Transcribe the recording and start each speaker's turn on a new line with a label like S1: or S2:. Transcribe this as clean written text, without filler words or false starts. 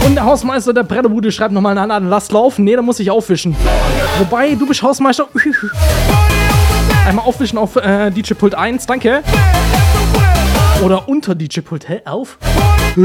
S1: Und der Hausmeister der Bretterbude schreibt nochmal an, lasst laufen. Nee, da muss ich aufwischen. Wobei, du bist Hausmeister. Einmal aufwischen auf DJ Pult 1, danke. Oder unter DJ Pult, hä, auf?